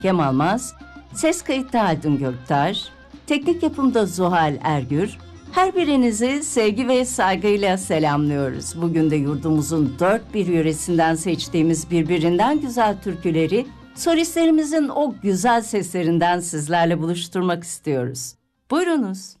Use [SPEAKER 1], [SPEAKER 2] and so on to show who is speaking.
[SPEAKER 1] Kemal Maz, ses kayıtta Haldun Göktar, teknik yapımda Zuhal Ergür, her birinizi sevgi ve saygıyla selamlıyoruz. Bugün de yurdumuzun dört bir yöresinden seçtiğimiz birbirinden güzel türküleri, solistlerimizin o güzel seslerinden sizlerle buluşturmak istiyoruz. Buyurunuz.